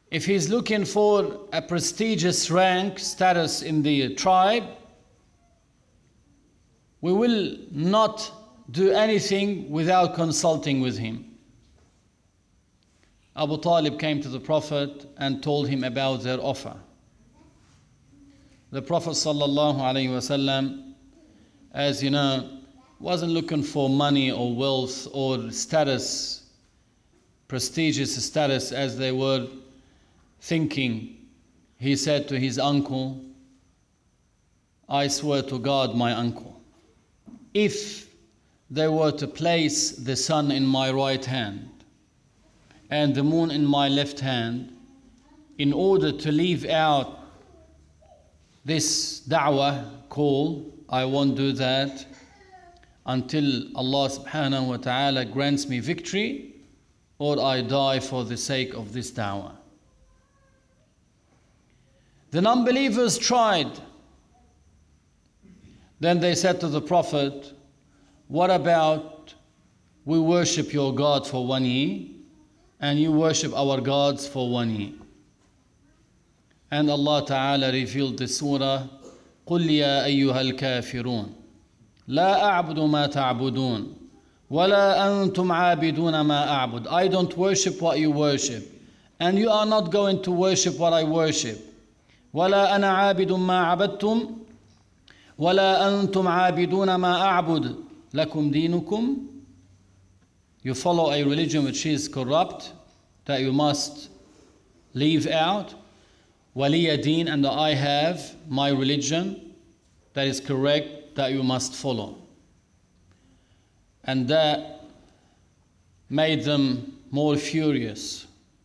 If he's looking for a prestigious rank, status in the tribe, we will not do anything without consulting with him. Abu Talib came to the Prophet and told him about their offer. The Prophet ﷺ, as you know, wasn't looking for money or wealth or status, prestigious status as they were thinking. He said to his uncle, I swear to God, my uncle, if they were to place the sun in my right hand and the moon in my left hand, in order to leave out this da'wah call, I won't do that until Allah subhanahu wa ta'ala grants me victory, or I die for the sake of this da'wah. The non-believers tried. Then they said to the Prophet, what about we worship your God for 1 year and you worship our gods for 1 year? And Allah Ta'ala revealed the surah, قُلْ يَا أَيُّهَا الْكَافِرُونَ لَا أَعْبُدُ مَا تَعْبُدُونَ وَلَا أَنْتُمْ عَابِدُونَ مَا أَعْبُدُ. I don't worship what you worship, and you are not going to worship what I worship. وَلَا أَنَا عَابِدٌ مَا عَبَدْتُمْ وَلَا أَنْتُمْ عَابِدُونَ مَا أَعْبُدُ لَكُمْ دِينُكُمْ. You follow a religion which is corrupt, that you must leave out. وَلِيَ دِينٌ, and I have my religion that is correct, that you must follow. And that made them more furious.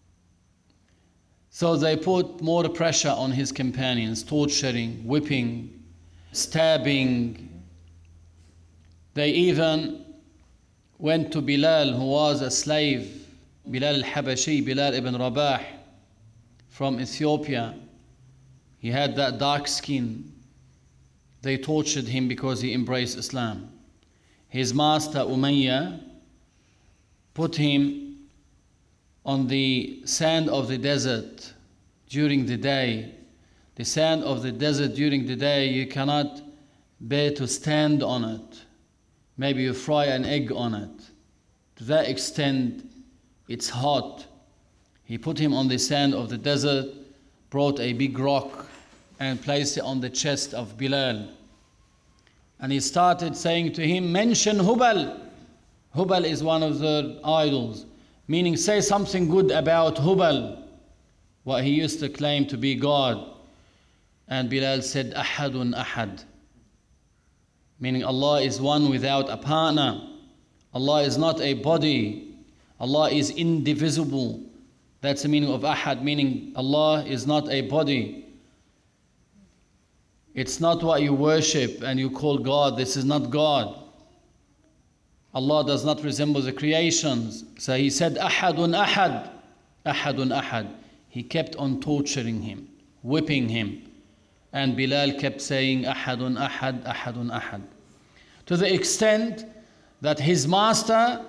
So they put more pressure on his companions, torturing, whipping, stabbing. They even went to Bilal, who was a slave, Bilal al-Habashi, Bilal ibn Rabah from Ethiopia. He had that dark skin. They tortured him because he embraced Islam. His master Umayyah put him on the sand of the desert during the day. The sand of the desert during the day, you cannot bear to stand on it. Maybe you fry an egg on it. To that extent, it's hot. He put him on the sand of the desert, brought a big rock and placed it on the chest of Bilal. And he started saying to him, mention Hubal. Hubal is one of the idols, meaning say something good about Hubal, what he used to claim to be God. And Bilal said, Ahadun Ahad, meaning Allah is one without a partner. Allah is not a body. Allah is indivisible. That's the meaning of Ahad, meaning Allah is not a body. It's not what you worship and you call God. This is not God. Allah does not resemble the creations. So he said, Ahadun Ahad, Ahadun Ahad. He kept on torturing him, whipping him. And Bilal kept saying, Ahadun Ahad, Ahadun Ahad. To the extent that his master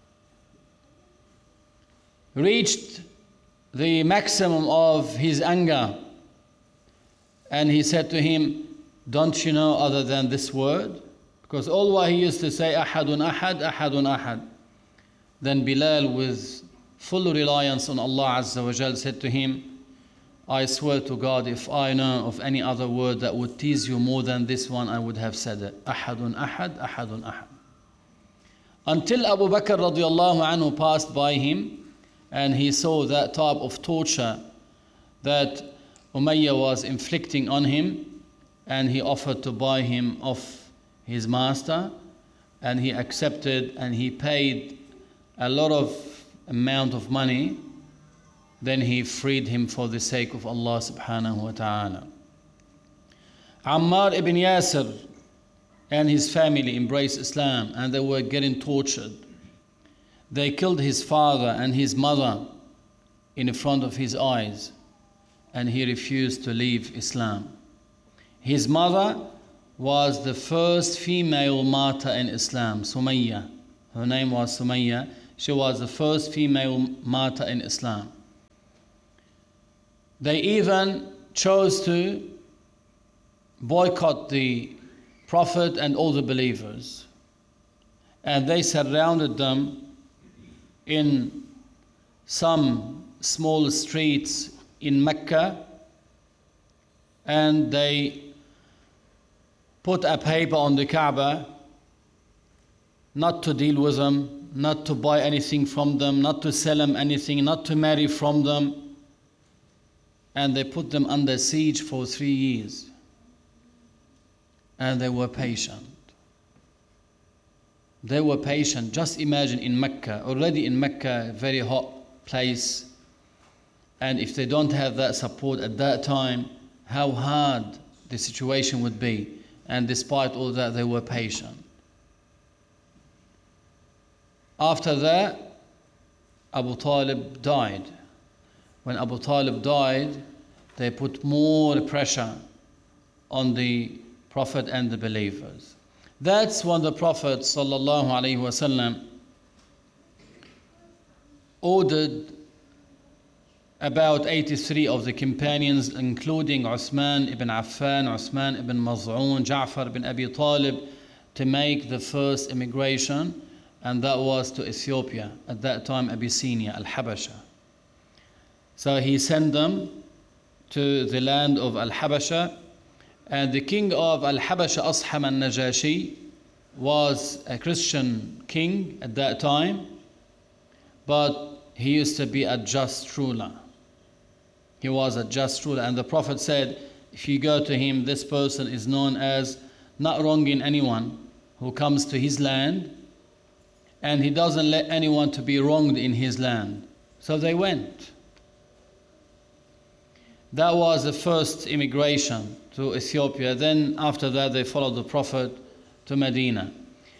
reached the maximum of his anger. And he said to him, don't you know other than this word? Because all what he used to say, Ahadun Ahad, Ahadun Ahad. Then Bilal, with full reliance on Allah Azza wa Jal, said to him, I swear to God, if I know of any other word that would tease you more than this one, I would have said it. Ahadun Ahad, Ahadun Ahad. Until Abu Bakr radiallahu anhu passed by him and he saw that type of torture that Umayyah was inflicting on him, and he offered to buy him off his master, and he accepted, and he paid a lot of amount of money. Then he freed him for the sake of Allah subhanahu wa ta'ala. Ammar ibn Yasir and his family embraced Islam, and they were getting tortured. They killed his father and his mother in front of his eyes, and he refused to leave Islam. His mother was the first female martyr in Islam, Sumayyah. Her name was Sumayyah. She was the first female martyr in Islam. They even chose to boycott the Prophet and all the believers. And they surrounded them in some small streets in Mecca, and they put a paper on the Kaaba not to deal with them, not to buy anything from them, not to sell them anything, not to marry from them. And they put them under siege for 3 years. And they were patient. They were patient. Just imagine in Mecca, already in Mecca, a very hot place. And if they don't have that support at that time, how hard the situation would be. And despite all that, they were patient. After that, Abu Talib died. When Abu Talib died, they put more pressure on the Prophet and the believers. That's when the Prophet ﷺ ordered about 83 of the companions, including Uthman ibn Affan, Uthman ibn Maz'un, Ja'far ibn Abi Talib, to make the first immigration, and that was to Ethiopia, at that time Abyssinia, Al-Habasha. So he sent them to the land of Al-Habasha, and the king of Al-Habasha, Asham al-Najashi, was a Christian king at that time, but he used to be a just ruler. He was a just ruler, and the Prophet said, if you go to him, this person is known as not wronging anyone who comes to his land, and he doesn't let anyone to be wronged in his land. So they went. That was the first immigration to Ethiopia. Then after that, they followed the Prophet to Medina.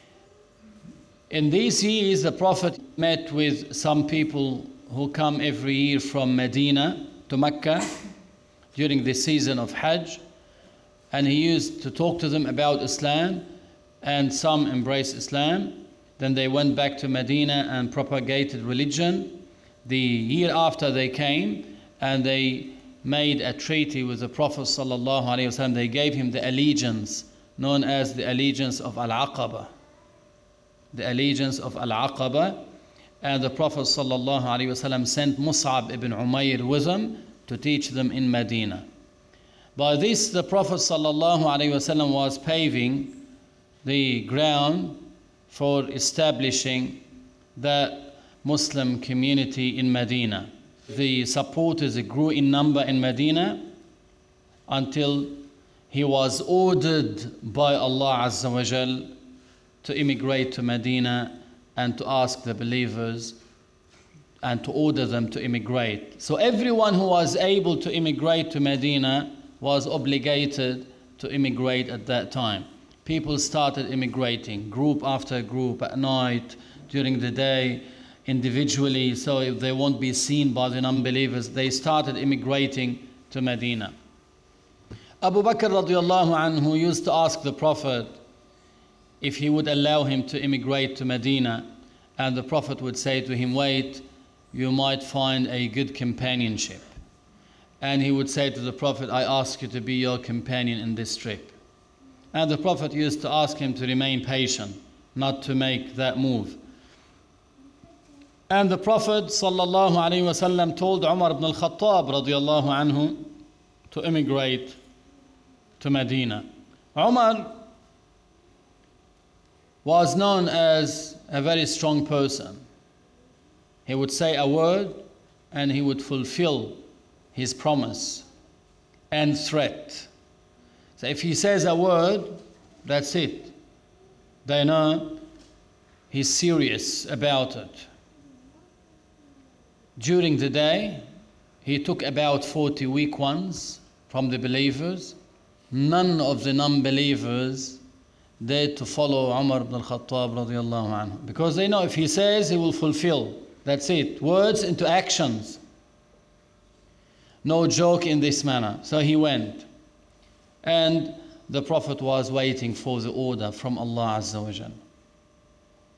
In these years, the Prophet met with some people who come every year from Medina to Mecca during the season of Hajj, and he used to talk to them about Islam, and some embraced Islam. Then they went back to Medina and propagated religion. The year after they came, and they made a treaty with the Prophet ﷺ. They gave him the allegiance known as the allegiance of Al-Aqaba. The allegiance of Al-Aqaba. And the Prophet ﷺ sent Mus'ab ibn Umayr with them to teach them in Medina. By this, the Prophet ﷺ was paving the ground for establishing the Muslim community in Medina. The supporters grew in number in Medina until he was ordered by Allah Azza wa Jal to immigrate to Medina and to ask the believers and to order them to immigrate. So everyone who was able to immigrate to Medina was obligated to immigrate at that time. People started immigrating, group after group, at night, during the day, individually, so if they won't be seen by the non-believers. They started immigrating to Medina. Abu Bakr radiallahu anhu used to ask the Prophet if he would allow him to immigrate to Medina, and the Prophet would say to him, wait, you might find a good companionship. And he would say to the Prophet, I ask you to be your companion in this trip. And the Prophet used to ask him to remain patient, not to make that move. And the Prophet ﷺ told Umar ibn al-Khattab radiallahu anhu to immigrate to Medina. Umar was known as a very strong person. He would say a word and he would fulfill his promise and threat. So if he says a word, that's it. They know he's serious about it. During the day, he took about 40 weak ones from the believers. None of the non-believers dared to follow Umar ibn al-Khattab radiallahu anhu, because they know if he says, he will fulfill. That's it. Words into actions. No joke in this manner. So he went. And the Prophet was waiting for the order from Allah Azza wa Jal.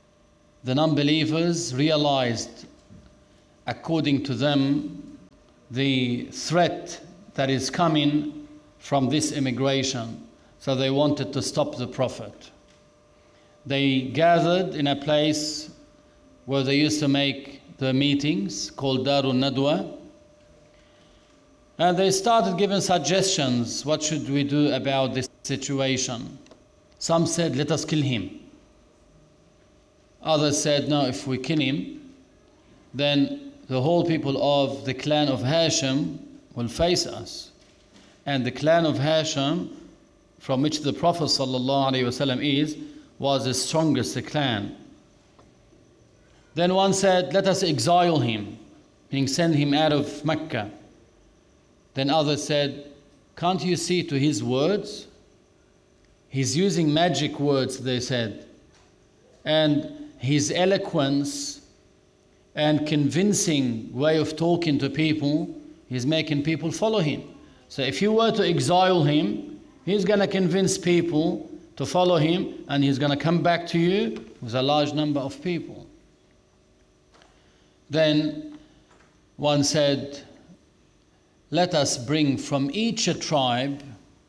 The non-believers realized, according to them, the threat that is coming from this immigration. So they wanted to stop the Prophet. They gathered in a place where they used to make the meetings called Darun Nadwa. And they started giving suggestions. What should we do about this situation? Some said, let us kill him. Others said, no, if we kill him, then the whole people of the clan of Hashim will face us. And the clan of Hashim, from which the Prophet ﷺ was the strongest clan. Then one said, let us exile him, meaning send him out of Mecca. Then others said, can't you see to his words? He's using magic words, they said. And his eloquence and convincing way of talking to people, he's making people follow him. So if you were to exile him, he's going to convince people to follow him, and he's going to come back to you with a large number of people. Then one said, let us bring from each tribe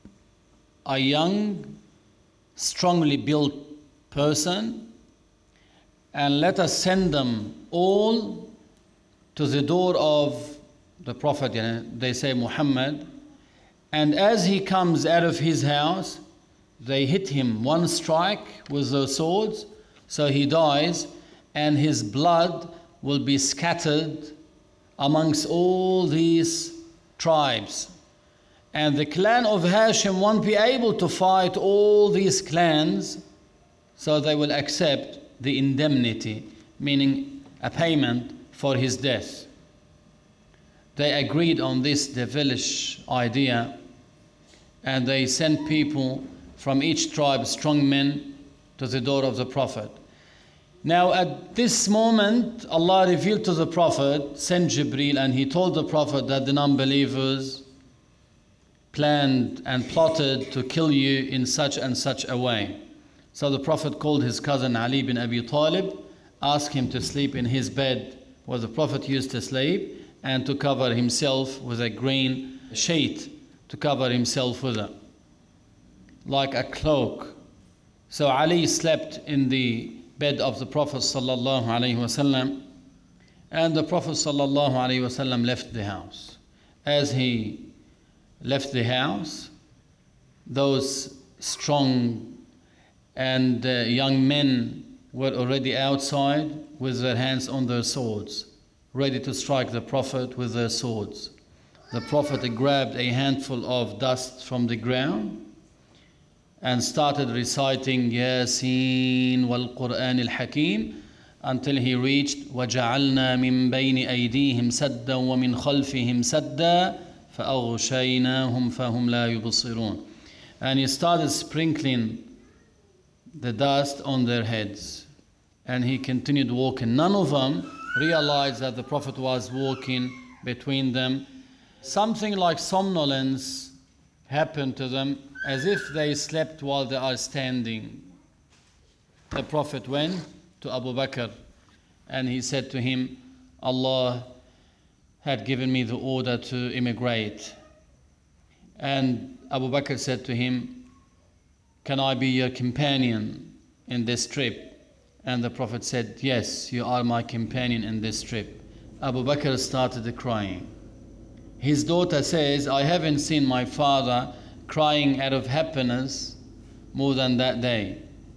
a young, strongly built person, and let us send them all to the door of the Prophet, they say Muhammad, and as he comes out of his house, they hit him one strike with their swords, so he dies, and his blood will be scattered amongst all these tribes. And the clan of Hashim won't be able to fight all these clans, so they will accept the indemnity, meaning a payment for his death. They agreed on this devilish idea, and they sent people from each tribe, strong men, to the door of the Prophet. Now at this moment, Allah revealed to the Prophet, sent Jibreel, and he told the Prophet that the non-believers planned and plotted to kill you in such and such a way. So the Prophet called his cousin Ali bin Abi Talib, asked him to sleep in his bed where the Prophet used to sleep, and to cover himself with a green sheet, to cover himself with it, like a cloak. So Ali slept in the bed of the Prophet sallallahu alaihi wasallam, and the Prophet sallallahu alaihi wasallam left the house. As he left the house, those strong and young men were already outside with their hands on their swords, ready to strike the Prophet with their swords. The Prophet grabbed a handful of dust from the ground and started reciting Yasin wal Quran al Hakim until he reached وَجَعَلْنَا مِن بَيْنِ أَيْدِيهِمْ سَدًّا وَمِنْ خَلْفِهِمْ سَدًّا فَأَغْشَيْنَاهُمْ فَهُمْ لَا يُبْصِرُونَ. And he started sprinkling the dust on their heads, and he continued walking. None of them realized that the Prophet was walking between them. Something like somnolence happened to them, as if they slept while they are standing. The Prophet went to Abu Bakr and he said to him, Allah had given me the order to immigrate. And Abu Bakr said to him, can I be your companion in this trip? And the Prophet said, yes, you are my companion in this trip. Abu Bakr started crying. His daughter says, I haven't seen my father crying out of happiness more than that day.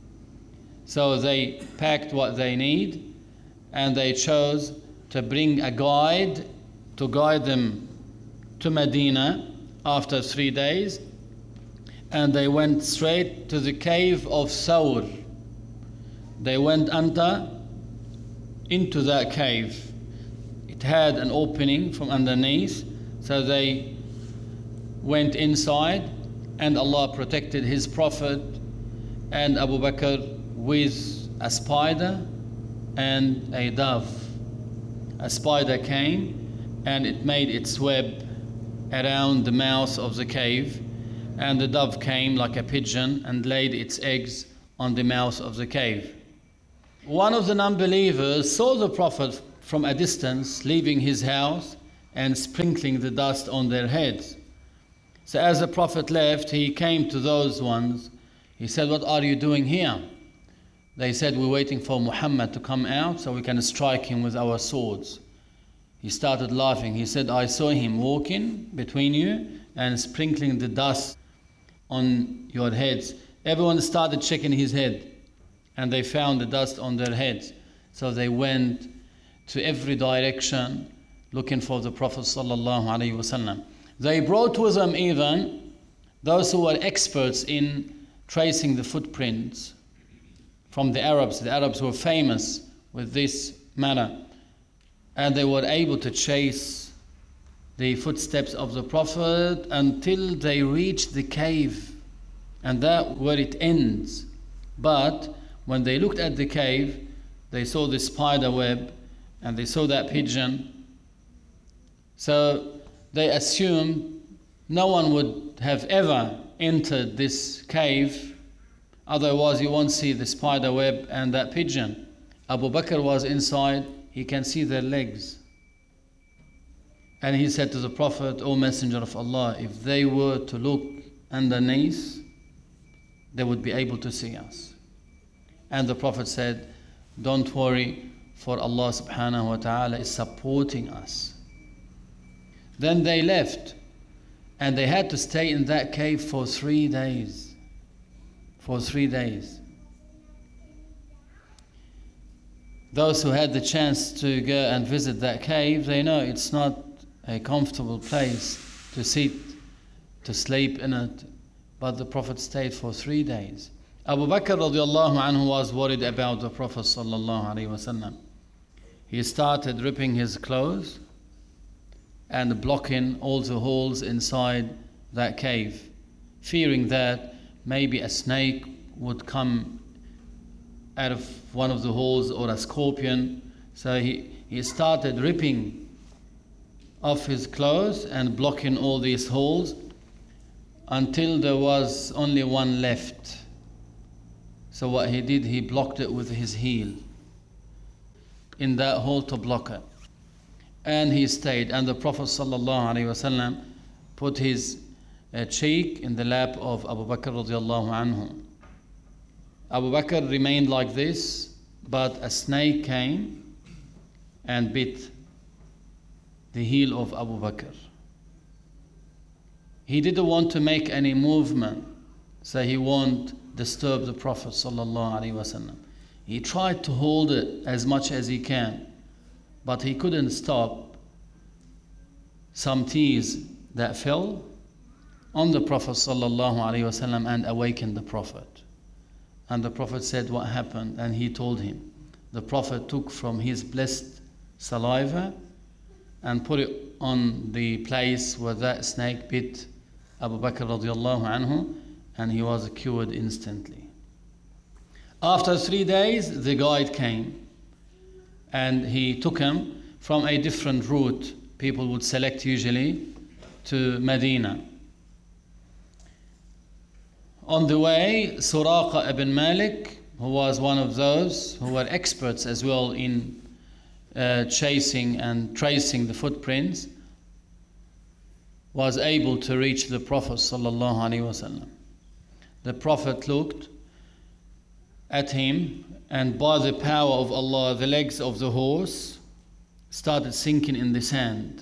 So they packed what they need, and they chose to bring a guide to guide them to Medina after 3 days, and they went straight to the cave of Thawr. They went into that cave. It had an opening from underneath, so they went inside, and Allah protected His Prophet and Abu Bakr with a spider and a dove. A spider came and it made its web around the mouth of the cave, and the dove came like a pigeon and laid its eggs on the mouth of the cave. One of the non-believers saw the Prophet from a distance leaving his house, and sprinkling the dust on their heads. So as the Prophet left, he came to those ones. He said, "What are you doing here?" They said, "We're waiting for Muhammad to come out so we can strike him with our swords." He started laughing. He said, "I saw him walking between you and sprinkling the dust on your heads." Everyone started checking his head, and they found the dust on their heads. So they went to every direction looking for the Prophet sallallahu alaihi wasallam. They brought with them even those who were experts in tracing the footprints from the Arabs. The Arabs were famous with this matter, and they were able to chase the footsteps of the Prophet until they reached the cave, and that where it ends. But when they looked at the cave, they saw the spider web and they saw that pigeon. So they assumed no one would have ever entered this cave, otherwise you won't see the spider web and that pigeon. Abu Bakr was inside, he can see their legs. And he said to the Prophet, "O Messenger of Allah, if they were to look underneath, they would be able to see us." And the Prophet said, "Don't worry, for Allah subhanahu wa ta'ala is supporting us." Then they left, and they had to stay in that cave for 3 days. For 3 days. Those who had the chance to go and visit that cave, they know it's not a comfortable place to sit, to sleep in it. But the Prophet stayed for 3 days. Abu Bakr radiallahu anhu was worried about the Prophet sallallahu alaihi wasallam. He started ripping his clothes and blocking all the holes inside that cave, fearing that maybe a snake would come out of one of the holes or a scorpion. So he started ripping off his clothes and blocking all these holes until there was only one left. So what he did, he blocked it with his heel in that hole to block it. And he stayed, and the Prophet ﷺ put his cheek in the lap of Abu Bakr radiallahu anhu. Abu Bakr remained like this, but a snake came and bit the heel of Abu Bakr. He didn't want to make any movement, so he won't disturb the Prophet ﷺ. He tried to hold it as much as he can, but he couldn't stop some tears that fell on the Prophet ﷺ and awakened the Prophet. And the Prophet said, "What happened?" And he told him. The Prophet took from his blessed saliva and put it on the place where that snake bit Abu Bakr radiallahu anhu, and he was cured instantly. After 3 days, the guide came, and he took him from a different route people would select usually to Medina. On the way, Suraqa ibn Malik, who was one of those who were experts as well in chasing and tracing the footprints, was able to reach the Prophet sallallahu alaihi wasallam. The Prophet looked at him, and by the power of Allah, the legs of the horse started sinking in the sand.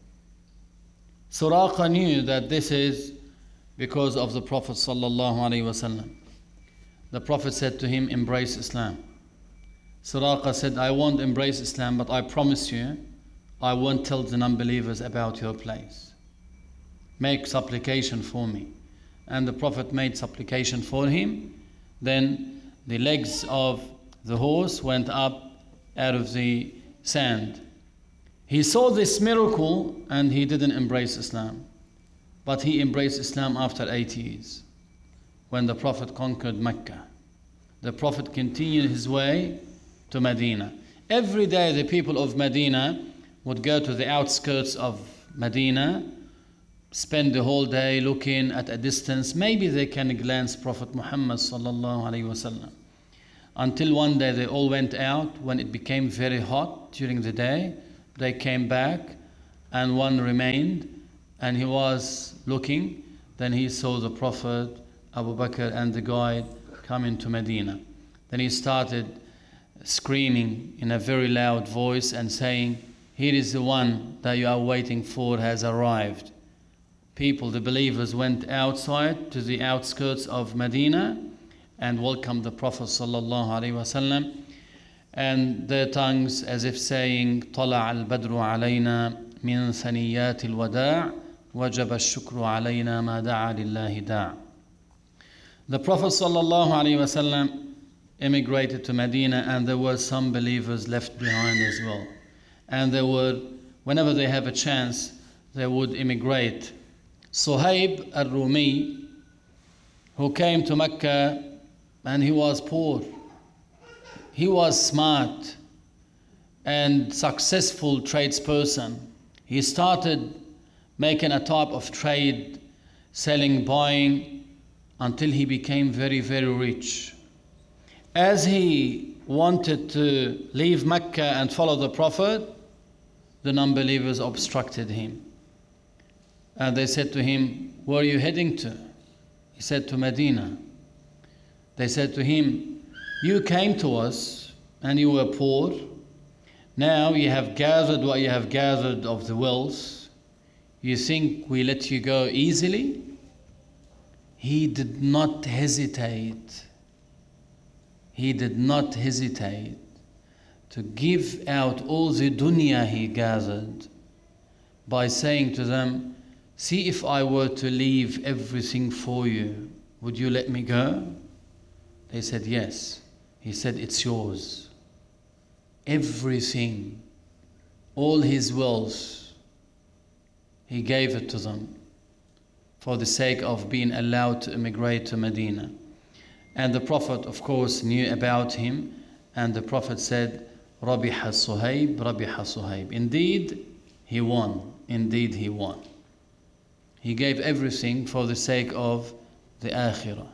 Suraqa knew that this is because of the Prophet sallallahu alaihi wasallam. The Prophet said to him, "Embrace Islam." Suraqa said, "I won't embrace Islam, but I promise you, I won't tell the non-believers about your place. Make supplication for me." And the Prophet made supplication for him. Then the legs of the horse went up out of the sand. He saw this miracle and he didn't embrace Islam. But he embraced Islam after 8 years, when the Prophet conquered Mecca. The Prophet continued his way to Medina. Every day the people of Medina would go to the outskirts of Medina, spend the whole day looking at a distance. Maybe they can glance Prophet Muhammad sallallahu alaihi wasallam. Until one day they all went out. When it became very hot during the day, they came back and one remained, and he was looking. Then he saw the Prophet, Abu Bakr, and the guide coming to Medina. Then he started screaming in a very loud voice and saying, "Here is the one that you are waiting for has arrived." People, the believers, went outside to the outskirts of Medina and welcomed the Prophet ﷺ, and their tongues as if saying, طلع البدر علينا من ثنيات الوداع وجب الشكر علينا ما دعا لله داع. The Prophet ﷺ immigrated to Medina, and there were some believers left behind as well. And they were, whenever they have a chance, they would immigrate. Suhaib al-Rumi, who came to Mecca, and he was poor. He was smart and successful tradesperson. He started making a type of trade, selling, buying, until he became very, very rich. As he wanted to leave Mecca and follow the Prophet, the non-believers obstructed him. And they said to him, "Where are you heading to?" He said, "To Medina." They said to him, "You came to us and you were poor. Now you have gathered what you have gathered of the wealth. You think we let you go easily?" He did not hesitate. He did not hesitate to give out all the dunya he gathered by saying to them, "See, if I were to leave everything for you, would you let me go?" They said, "Yes." He said, "It's yours." Everything, all his wealth, he gave it to them for the sake of being allowed to immigrate to Medina. And the Prophet, of course, knew about him, and the Prophet said, "Rabiha Suhaib, Rabiha Suhaib." Indeed, he won. Indeed, he won. He gave everything for the sake of the Akhirah.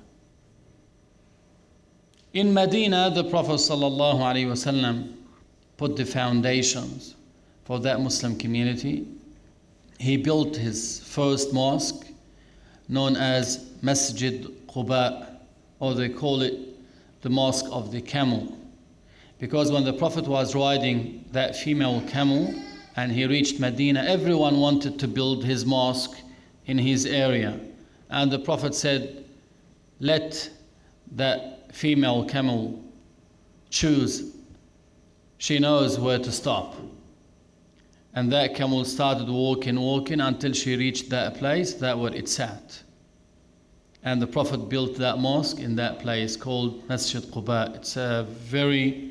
In Medina, the Prophet ﷺ put the foundations for that Muslim community. He built his first mosque, known as Masjid Quba, or they call it the Mosque of the Camel. Because when the Prophet was riding that female camel and he reached Medina, everyone wanted to build his mosque in his area. And the Prophet said, "Let that female camel choose. She knows where to stop." And that camel started walking until she reached that place that where it sat. And the Prophet built that mosque in that place called Masjid Quba. It's a very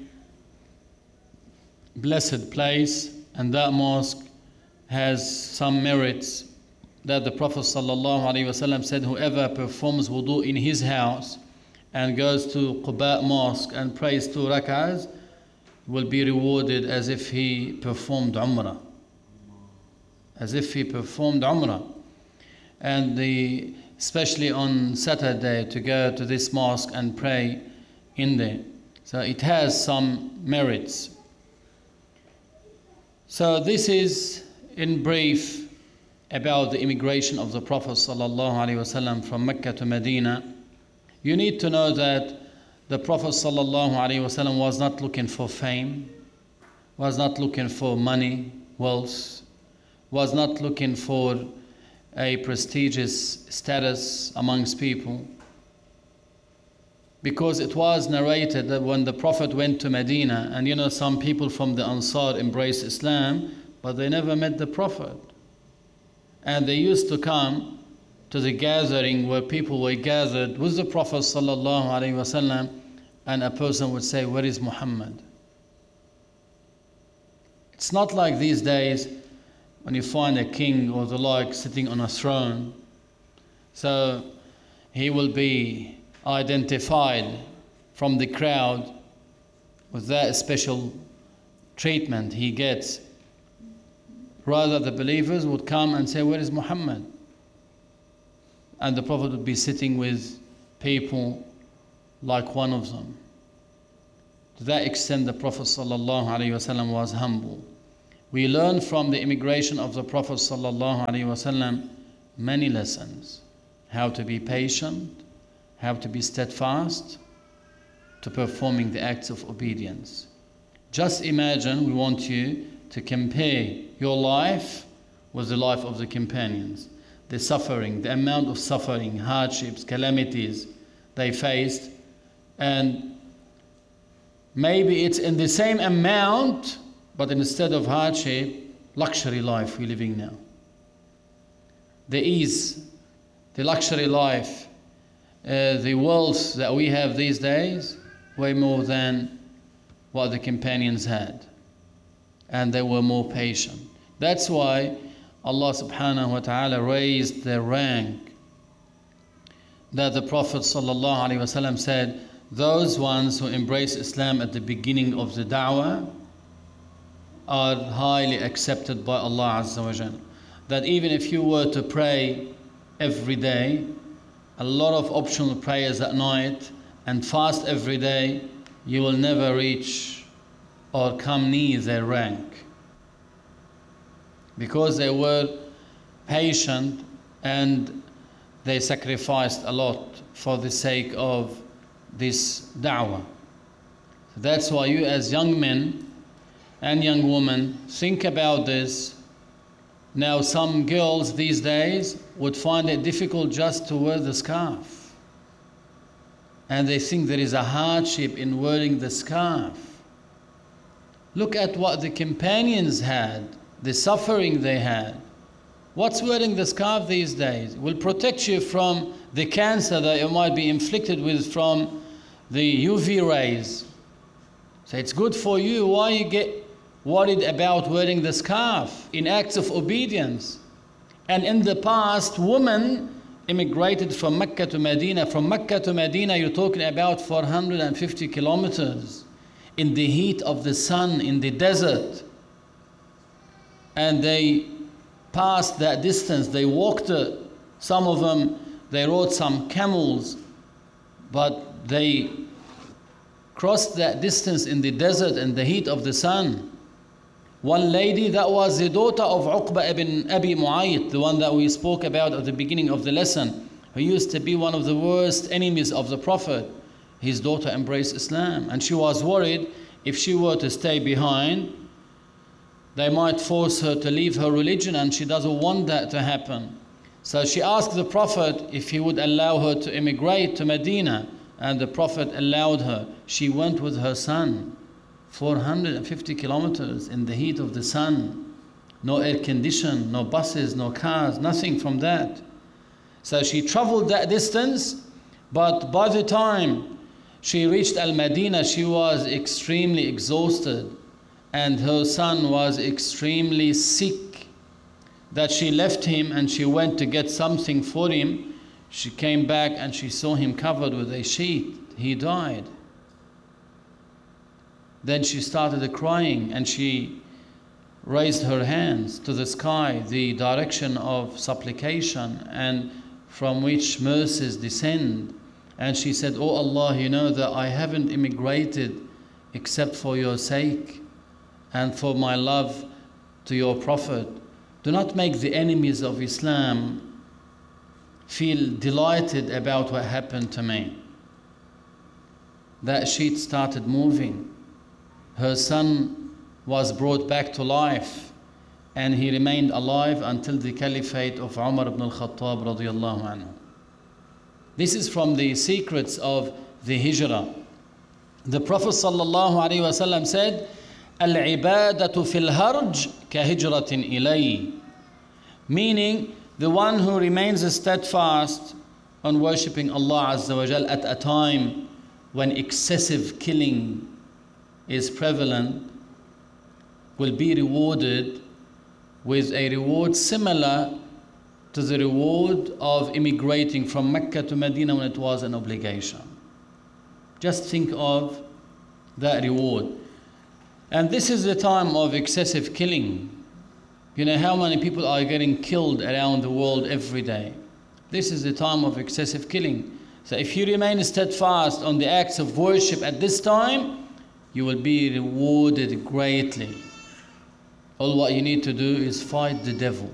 blessed place, and that mosque has some merits that the Prophet ﷺ said, whoever performs wudu in his house and goes to Quba mosque and prays 2 rak'ahs will be rewarded as if he performed Umrah. As if he performed Umrah. And especially on Saturday, to go to this mosque and pray in there. So it has some merits. So this is in brief about the immigration of the Prophet ﷺ from Mecca to Medina. You need to know that the Prophet ﷺ was not looking for fame, was not looking for money, wealth, was not looking for a prestigious status amongst people. Because it was narrated that when the Prophet went to Medina, and some people from the Ansar embraced Islam, but they never met the Prophet. And they used to come to the gathering where people were gathered with the Prophet ﷺ, and a person would say, "Where is Muhammad?" It's not like these days when you find a king or the like sitting on a throne. So he will be identified from the crowd with that special treatment he gets. Rather, the believers would come and say, "Where is Muhammad?" And the Prophet would be sitting with people like one of them. To that extent, the Prophet ﷺ was humble. We learn from the immigration of the Prophet ﷺ many lessons. How to be patient, how to be steadfast, to performing the acts of obedience. Just imagine, we want you to compare your life with the life of the companions. The suffering, the amount of suffering, hardships, calamities they faced, and maybe it's in the same amount, but instead of hardship, luxury life we're living now. The ease, the luxury life, the wealth that we have these days, way more than what the companions had. And they were more patient. That's why Allah subhanahu wa ta'ala raised their rank. That the Prophet sallallahu alaihi wasallam said, those ones who embrace Islam at the beginning of the da'wah are highly accepted by Allah Azza wa Jal. That even if you were to pray every day, a lot of optional prayers at night, and fast every day, you will never reach or come near their rank. Because they were patient and they sacrificed a lot for the sake of this da'wah. That's why you as young men and young women, think about this. Now some girls these days would find it difficult just to wear the scarf. And they think there is a hardship in wearing the scarf. Look at what the companions had, the suffering they had. What's wearing the scarf these days? It will protect you from the cancer that you might be inflicted with from the UV rays. So it's good for you. Why you get worried about wearing the scarf in acts of obedience? And in the past, women immigrated from Mecca to Medina. From Mecca to Medina, you're talking about 450 kilometers in the heat of the sun, in the desert. And they passed that distance. They walked it. Some of them, they rode some camels, but they crossed that distance in the desert in the heat of the sun. One lady, that was the daughter of Uqba ibn Abi Mu'ayt, the one that we spoke about at the beginning of the lesson, who used to be one of the worst enemies of the Prophet. His daughter embraced Islam, and she was worried if she were to stay behind, they might force her to leave her religion, and she doesn't want that to happen. So she asked the Prophet if he would allow her to immigrate to Medina, and the Prophet allowed her. She went with her son, 450 kilometers in the heat of the sun. No air condition, no buses, no cars, nothing from that. So she traveled that distance, but by the time she reached Al-Madinah, she was extremely exhausted, and her son was extremely sick, that she left him and she went to get something for him. She came back and she saw him covered with a sheet. He died. Then she started crying, and she raised her hands to the sky, the direction of supplication and from which mercies descend. And she said, "Oh Allah, you know that I haven't immigrated except for your sake and for my love to your Prophet. Do not make the enemies of Islam feel delighted about what happened to me." That sheet started moving. Her son was brought back to life, and he remained alive until the caliphate of Umar ibn al-Khattab radiyallahu anhu. This is from the secrets of the hijrah. The Prophet sallallahu alaihi wasallam said, "Al-ibadatu fil harj ka hijratin ilay," meaning the one who remains steadfast on worshipping Allah Azza wa Jal at a time when excessive killing is prevalent will be rewarded with a reward similar to the reward of immigrating from Mecca to Medina when it was an obligation. Just think of that reward. And this is the time of excessive killing. You know how many people are getting killed around the world every day. This is the time of excessive killing. So if you remain steadfast on the acts of worship at this time, you will be rewarded greatly. All what you need to do is fight the devil.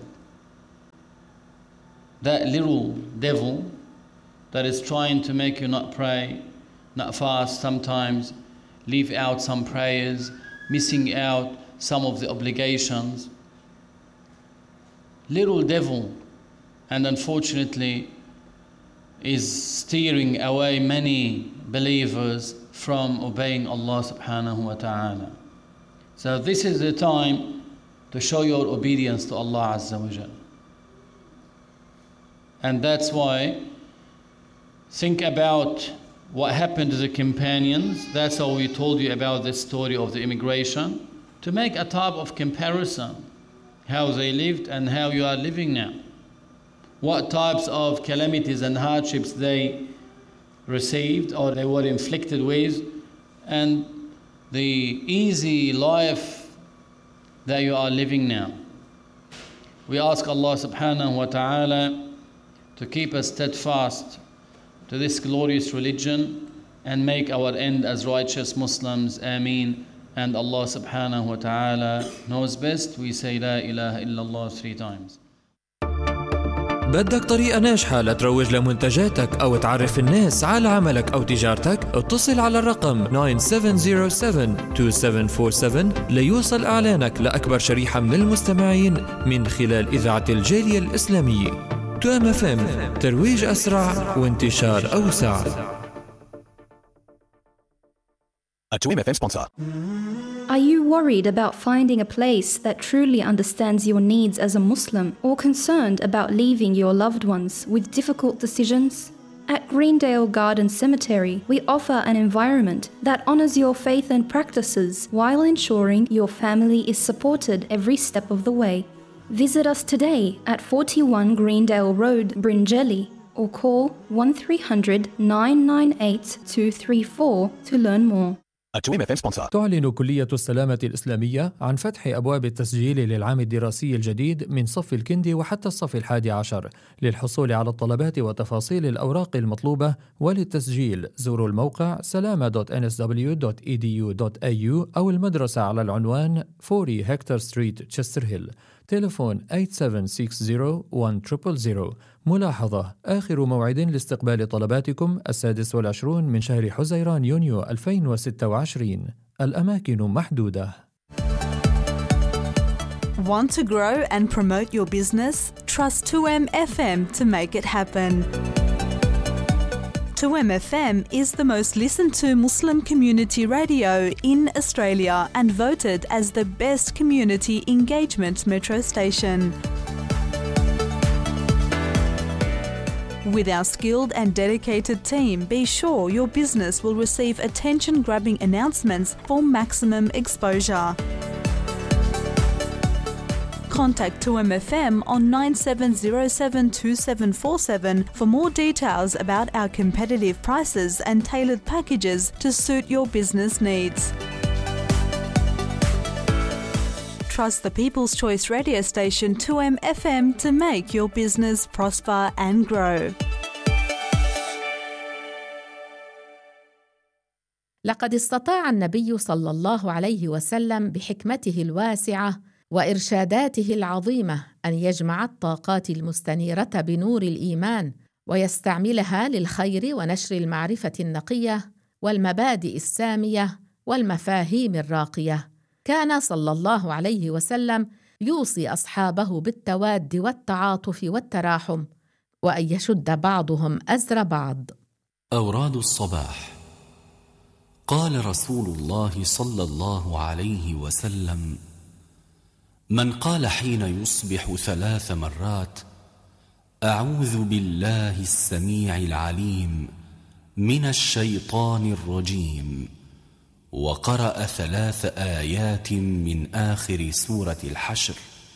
That little devil that is trying to make you not pray, not fast, sometimes leave out some prayers, missing out some of the obligations. Little devil, and unfortunately is steering away many believers from obeying Allah subhanahu wa ta'ala. So this is the time to show your obedience to Allah Azza wa Jal. And that's why think about what happened to the companions. That's how we told you about the story of the immigration, to make a type of comparison, how they lived and how you are living now. What types of calamities and hardships they received or they were inflicted with, and the easy life that you are living now. We ask Allah subhanahu wa ta'ala to keep us steadfast to this glorious religion and make our end as righteous Muslims. Ameen. And Allah subhanahu wa ta'ala knows best. We say La ilaha illallah 3 times. بدك طريقة ناجحة لتروج لمنتجاتك أو تعرف الناس على عملك أو تجارتك؟ اتصل على الرقم 9707-2747 ليوصل إعلانك لأكبر شريحة من المستمعين من خلال إذاعة الجالية الإسلامية. توأم FM، ترويج أسرع وانتشار أوسع. A TOEM FM sponsor. Are you worried about finding a place that truly understands your needs as a Muslim, or concerned about leaving your loved ones with difficult decisions? At Greendale Garden Cemetery, we offer an environment that honors your faith and practices while ensuring your family is supported every step of the way. Visit us today at 41 Greendale Road, Bringelly, or call 1300 998 234 to learn more. تعلن كلية السلامة الإسلامية عن فتح أبواب التسجيل للعام الدراسي الجديد من صف الكندي وحتى الصف 11. للحصول على الطلبات وتفاصيل الأوراق المطلوبة وللتسجيل زوروا الموقع salama.nsw.edu.au أو المدرسة على العنوان 40 هكتور ستريت تشستر هيل. تليفون 8760-1000. ملاحظة: آخر موعد لاستقبال طلباتكم 26 من شهر حزيران يونيو 2026. الأماكن محدودة. Want to grow and promote your business? Trust TOEM FM to make it happen. TOEM FM is the most listened to Muslim community radio in Australia and voted as the best community engagement metro station. With our skilled and dedicated team, be sure your business will receive attention-grabbing announcements for maximum exposure. Contact TOEM FM on 97072747 for more details about our competitive prices and tailored packages to suit your business needs. Trust the People's Choice radio station TOEM FM to make your business prosper and grow. لقد استطاع النبي صلى الله عليه وسلم بحكمته الواسعة وإرشاداته العظيمة أن يجمع الطاقات المستنيرة بنور الإيمان ويستعملها للخير ونشر المعرفة النقية والمبادئ السامية والمفاهيم الراقية. كان صلى الله عليه وسلم يوصي أصحابه بالتواد والتعاطف والتراحم وأن يشد بعضهم أزر بعض. أوراد الصباح. قال رسول الله صلى الله عليه وسلم: من قال حين يصبح 3 مرات: أعوذ بالله السميع العليم من الشيطان الرجيم، وقرأ 3 آيات من آخر سورة الحشر،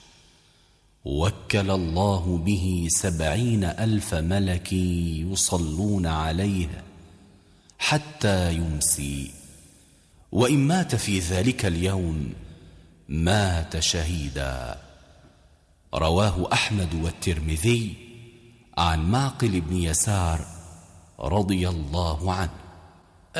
وكل الله به 70,000 ملك يصلون عليه حتى يمسي، وإن مات في ذلك اليوم مات شهيدا. رواه أحمد والترمذي عن معقل بن يسار رضي الله عنه.